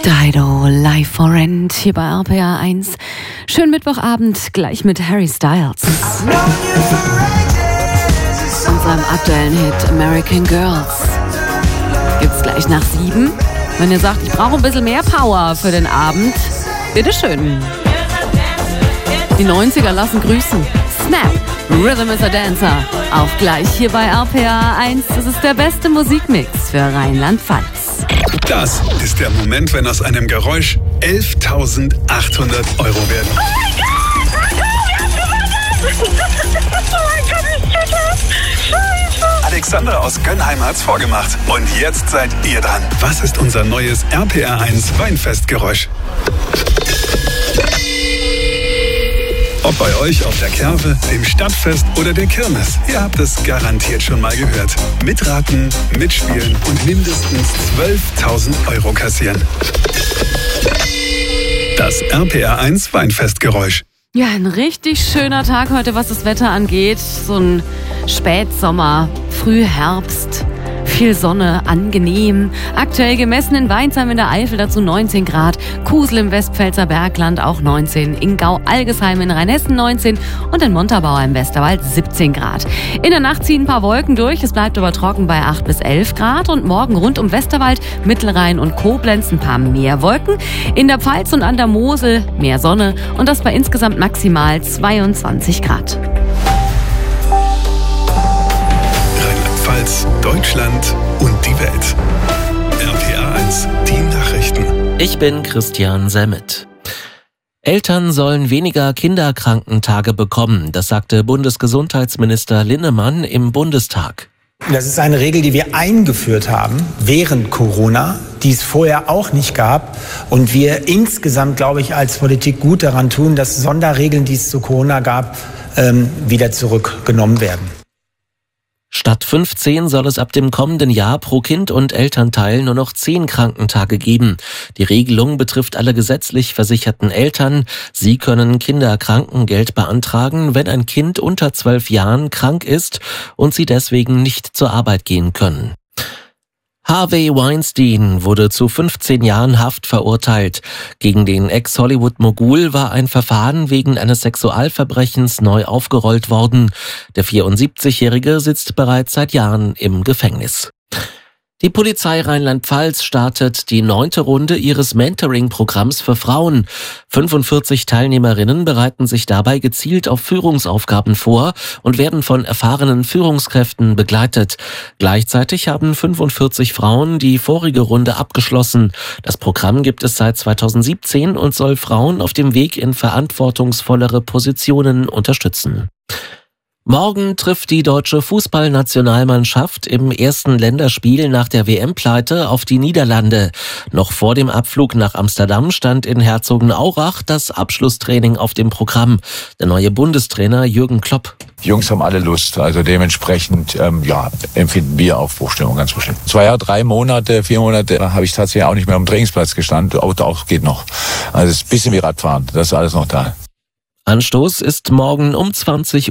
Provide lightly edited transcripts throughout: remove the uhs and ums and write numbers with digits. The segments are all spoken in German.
Dido, Live for Rent, hier bei RPA 1. Schönen Mittwochabend, gleich mit Harry Styles. Und seinem aktuellen Hit American Girls. Gibt's gleich nach 7. Wenn ihr sagt, ich brauche ein bisschen mehr Power für den Abend, bitteschön. Die 90er lassen grüßen. Snap, Rhythm is a Dancer. Auch gleich hier bei RPA 1. Das ist der beste Musikmix für Rheinland-Pfalz. Das ist der Moment, wenn aus einem Geräusch 11.800 Euro werden. Oh mein Gott! Oh mein Gott, ich check das! Scheiße! Alexander aus Gönnheim hat's vorgemacht. Und jetzt seid ihr dran. Was ist unser neues RPA 1 Weinfestgeräusch? Ob bei euch auf der Kerwe, dem Stadtfest oder der Kirmes, ihr habt es garantiert schon mal gehört. Mitraten, mitspielen und mindestens 12.000 Euro kassieren. Das RPA 1 Weinfestgeräusch. Ja, ein richtig schöner Tag heute, was das Wetter angeht. So ein Spätsommer, Frühherbst. Viel Sonne, angenehm. Aktuell gemessen in Weinsheim in der Eifel dazu 19 Grad. Kusel im Westpfälzer Bergland auch 19. In Gau-Algesheim in Rheinhessen 19. Und in Montabaur im Westerwald 17 Grad. In der Nacht ziehen ein paar Wolken durch. Es bleibt aber trocken bei 8 bis 11 Grad. Und morgen rund um Westerwald, Mittelrhein und Koblenz ein paar mehr Wolken. In der Pfalz und an der Mosel mehr Sonne. Und das bei insgesamt maximal 22 Grad. Deutschland und die Welt. RPA 1, die Nachrichten. Ich bin Christian Semmet. Eltern sollen weniger Kinderkrankentage bekommen, das sagte Bundesgesundheitsminister Linnemann im Bundestag. Das ist eine Regel, die wir eingeführt haben während Corona, die es vorher auch nicht gab. Und wir insgesamt, glaube ich, als Politik gut daran tun, dass Sonderregeln, die es zu Corona gab, wieder zurückgenommen werden. Statt 15 soll es ab dem kommenden Jahr pro Kind und Elternteil nur noch 10 Krankentage geben. Die Regelung betrifft alle gesetzlich versicherten Eltern. Sie können Kinderkrankengeld beantragen, wenn ein Kind unter 12 Jahren krank ist und sie deswegen nicht zur Arbeit gehen können. Harvey Weinstein wurde zu 15 Jahren Haft verurteilt. Gegen den Ex-Hollywood-Mogul war ein Verfahren wegen eines Sexualverbrechens neu aufgerollt worden. Der 74-Jährige sitzt bereits seit Jahren im Gefängnis. Die Polizei Rheinland-Pfalz startet die 9. Runde ihres Mentoring-Programms für Frauen. 45 Teilnehmerinnen bereiten sich dabei gezielt auf Führungsaufgaben vor und werden von erfahrenen Führungskräften begleitet. Gleichzeitig haben 45 Frauen die vorige Runde abgeschlossen. Das Programm gibt es seit 2017 und soll Frauen auf dem Weg in verantwortungsvollere Positionen unterstützen. Morgen trifft die deutsche Fußballnationalmannschaft im ersten Länderspiel nach der WM-Pleite auf die Niederlande. Noch vor dem Abflug nach Amsterdam stand in Herzogenaurach das Abschlusstraining auf dem Programm. Der neue Bundestrainer Jürgen Klopp. Die Jungs haben alle Lust, also dementsprechend empfinden wir Aufbruchstimmung ganz bestimmt. 2 Jahre, 3 Monate, 4 Monate habe ich tatsächlich auch nicht mehr am Trainingsplatz gestanden. Auto geht noch. Also es ist ein bisschen wie Radfahren, das ist alles noch da. Anstoß ist morgen um 20:45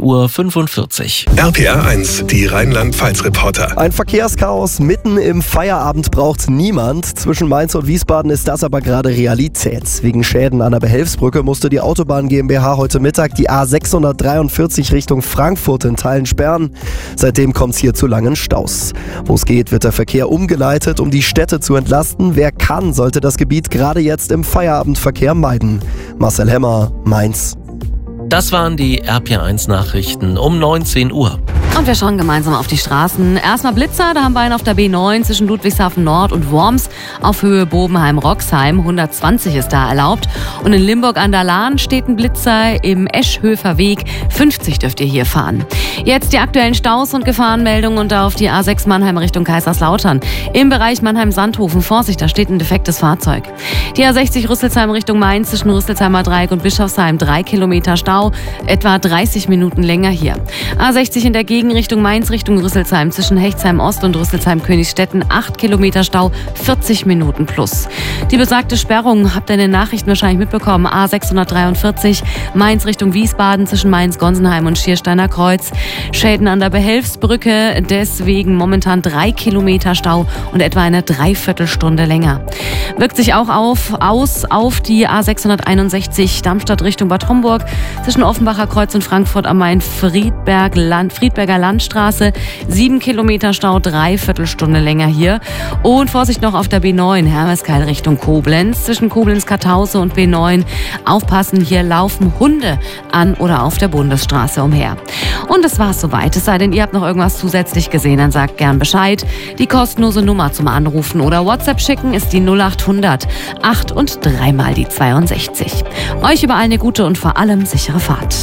Uhr. RPA 1, die Rheinland-Pfalz-Reporter. Ein Verkehrschaos mitten im Feierabend braucht niemand. Zwischen Mainz und Wiesbaden ist das aber gerade Realität. Wegen Schäden an der Behelfsbrücke musste die Autobahn GmbH heute Mittag die A643 Richtung Frankfurt in Teilen sperren. Seitdem kommt es hier zu langen Staus. Wo es geht, wird der Verkehr umgeleitet, um die Städte zu entlasten. Wer kann, sollte das Gebiet gerade jetzt im Feierabendverkehr meiden. Marcel Hemmer, Mainz. Das waren die RPA1 Nachrichten um 19 Uhr. Und wir schauen gemeinsam auf die Straßen. Erstmal Blitzer, da haben wir einen auf der B9 zwischen Ludwigshafen Nord und Worms auf Höhe Bobenheim-Roxheim. 120 ist da erlaubt. Und in Limburg an der Lahn steht ein Blitzer im Eschhöfer Weg. 50 dürft ihr hier fahren. Jetzt die aktuellen Staus und Gefahrenmeldungen und auf die A6 Mannheim Richtung Kaiserslautern. Im Bereich Mannheim-Sandhofen, Vorsicht, da steht ein defektes Fahrzeug. Die A60 Rüsselsheim Richtung Mainz zwischen Rüsselsheimer Dreieck und Bischofsheim 3 Kilometer Stau. Etwa 30 Minuten länger hier. A60 in der Gegend A7 Richtung Mainz, Richtung Rüsselsheim, zwischen Hechtsheim Ost und Rüsselsheim-Königstetten 8 Kilometer Stau, 40 Minuten plus. Die besagte Sperrung habt ihr in den Nachrichten wahrscheinlich mitbekommen. A643 Mainz Richtung Wiesbaden, zwischen Mainz-Gonsenheim und Schiersteiner Kreuz. Schäden an der Behelfsbrücke, deswegen momentan 3 Kilometer Stau und etwa eine Dreiviertelstunde länger. Wirkt sich auch aus auf die A661 Darmstadt Richtung Bad Homburg, zwischen Offenbacher Kreuz und Frankfurt am Main, Friedberger Landstraße, 7 Kilometer Stau, Dreiviertelstunde länger hier. Und Vorsicht noch auf der B9 Hermeskeil Richtung Koblenz, zwischen Koblenz-Kartause und B9. Aufpassen, hier laufen Hunde an oder auf der Bundesstraße umher. Und das war's soweit. Es sei denn, ihr habt noch irgendwas zusätzlich gesehen, dann sagt gern Bescheid. Die kostenlose Nummer zum Anrufen oder WhatsApp schicken ist die 0800 8 und 3 mal die 62. Euch überall eine gute und vor allem sichere Fahrt.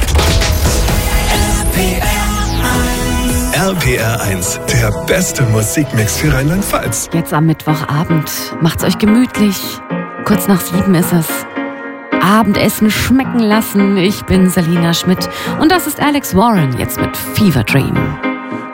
RPR 1, der beste Musikmix für Rheinland-Pfalz. Jetzt am Mittwochabend. Macht's euch gemütlich. Kurz nach 7 ist es. Abendessen schmecken lassen. Ich bin Selina Schmidt und das ist Alex Warren jetzt mit Fever Dream.